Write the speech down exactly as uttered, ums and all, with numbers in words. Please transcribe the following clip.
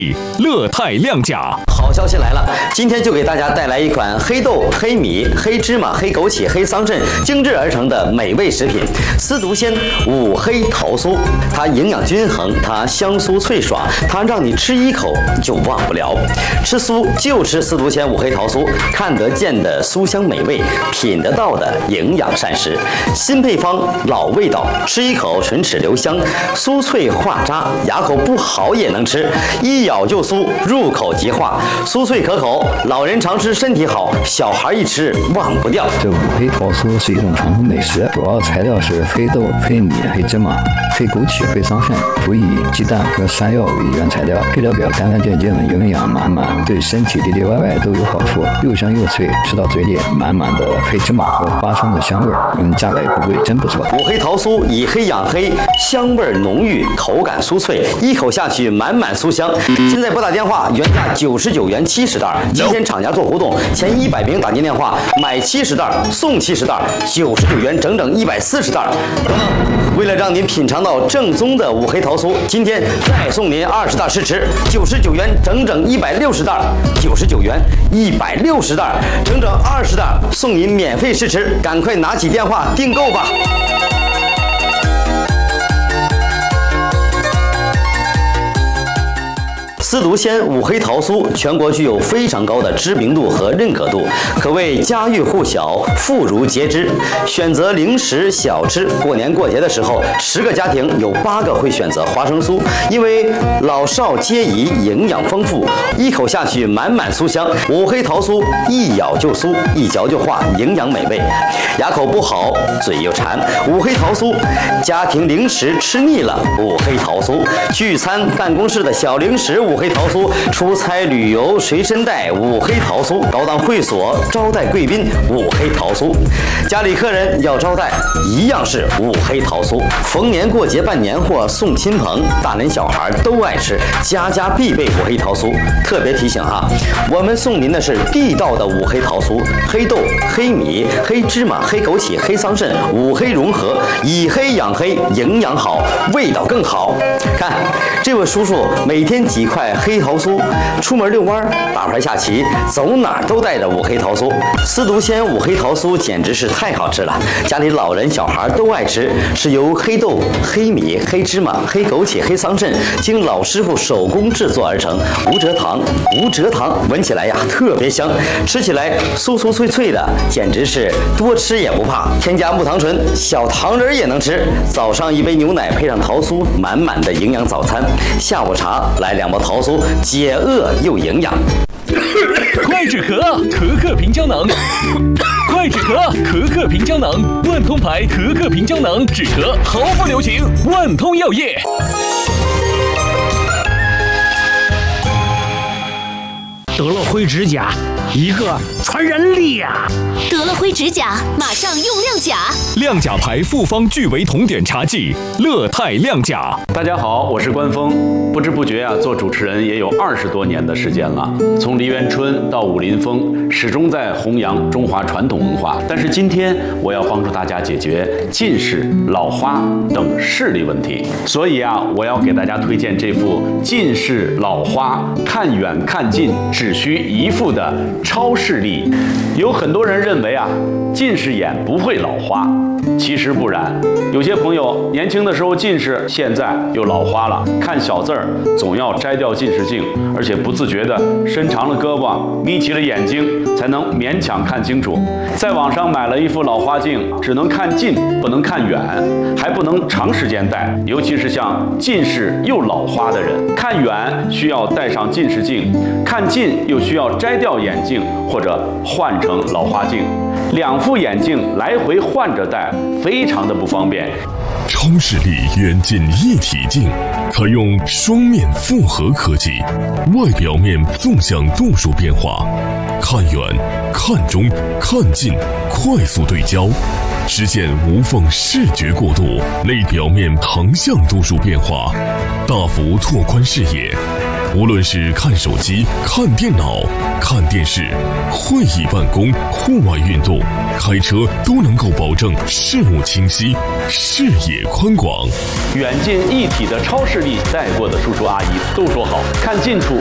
乐泰亮甲。 好消息来了，今天就给大家带来一款黑豆、黑米、黑芝麻、黑枸杞、黑桑葚精制而成的美味食品——司独鲜五黑桃酥。它营养均衡，它香酥脆爽，它让你吃一口就忘不了。吃酥就吃司独鲜五黑桃酥，看得见的酥香美味，品得到的营养膳食。新配方，老味道，吃一口唇齿留香，酥脆化渣，牙口不好也能吃，一咬就酥，入口即化，酥脆可口，老人常吃身体好，小孩一吃忘不掉。 这五黑桃酥是一种传统美食，主要材料是黑豆、黑米、黑芝麻、黑枸杞、黑桑葚，辅以鸡蛋和山药为原材料，配料表干干净净，营养满满，对身体里里外外都有好处，又香又脆，吃到嘴里满满的黑芝麻和花生的香味儿，嗯，价格也不贵，真不错。 五黑桃酥以黑养黑，香味浓郁，口感酥脆，一口下去满满酥香。现在拨打电话，原价九十九元七十袋，今天厂家做活动，前一百名打进电话买七十袋送七十袋，九十九元整整一百四十袋。等等，为了让您品尝到正宗的五黑桃酥，今天再送您二十袋试吃，九十九元整整一百六十袋，九十九元一百六十袋，整整二十袋送您免费试吃，赶快拿起电话订购吧。司独鲜五黑桃酥全国具有非常高的知名度和认可度，可谓家喻户晓、妇孺皆知。选择零食小吃，过年过节的时候，十个家庭有八个会选择花生酥，因为老少皆宜，营养丰富，一口下去满满酥香。五黑桃酥一咬就酥，一嚼就化，营养美味。牙口不好，嘴又馋，五黑桃酥。家庭零食吃腻了，五黑桃酥。聚餐办公室的小零食，五黑桃酥；出差旅游随身带五黑桃酥；高档会所招待贵宾五黑桃酥；家里客人要招待一样是五黑桃酥。逢年过节办年货送亲朋，大人小孩都爱吃，家家必备五黑桃酥。特别提醒哈，我们送您的是地道的五黑桃酥，黑豆、黑米、黑芝麻、黑枸杞、黑桑葚五黑融合，以黑养黑，营养好，味道更好。看这位叔叔每天几块黑桃酥，出门遛弯、打牌下棋，走哪儿都带着五黑桃酥。司独鲜五黑桃酥简直是太好吃了，家里老人小孩都爱吃，是由黑豆、黑米、黑芝麻、黑枸杞、黑桑葚经老师傅手工制作而成，无蔗糖，无蔗糖，闻起来呀特别香，吃起来酥酥脆脆的，简直是多吃也不怕。添加木糖醇，小糖人也能吃。早上一杯牛奶配上桃酥，满满的营养早餐。下午茶来两包桃酥，解饿又营养。 快止咳，可可平胶囊。快止咳，可可平胶囊，万通牌可可平胶囊，止咳毫不留情，万通药业。 得了灰指甲，一个传人力呀！ 得了灰指甲，马上用亮甲。 亮甲牌复方聚维酮碘茶剂，乐泰亮甲。 大家好，我是关峰。不知不觉啊，做主持人也有二十多年的时间了。从梨园春到武林风，始终在弘扬中华传统文化。但是今天我要帮助大家解决近视、老花等视力问题。所以啊，我要给大家推荐这副近视老花看远看近只需一副的超视力。有很多人认为啊，近视眼不会老花。其实不然，有些朋友年轻的时候近视，现在又老花了，看小字儿总要摘掉近视镜，而且不自觉地伸长了胳膊，眯起了眼睛，才能勉强看清楚。在网上买了一副老花镜，只能看近，不能看远，还不能长时间戴，尤其是像近视又老花的人，看远需要戴上近视镜，看近又需要摘掉眼镜或者换成老花镜，两副眼镜来回换着戴，非常的不方便。 超视力远近一体镜，采用双面复合科技，外表面纵向度数变化，看远、看中、看近快速对焦，实现无缝视觉过渡，内表面横向度数变化，大幅拓宽视野。 无论是看手机、看电脑、看电视、会议办公、户外运动、开车，都能够保证视物清晰、视野宽广。 远近一体的超视力，带过的叔叔阿姨都说好，看近处